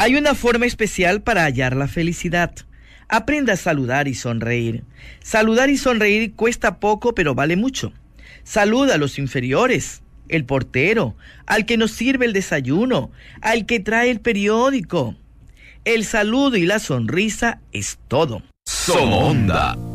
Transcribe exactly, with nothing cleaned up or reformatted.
Hay una forma especial para hallar la felicidad. Aprenda a saludar y sonreír. Saludar y sonreír cuesta poco, pero vale mucho. Saluda a los inferiores, el portero, al que nos sirve el desayuno, al que trae el periódico. El saludo y la sonrisa es todo. Somos Onda.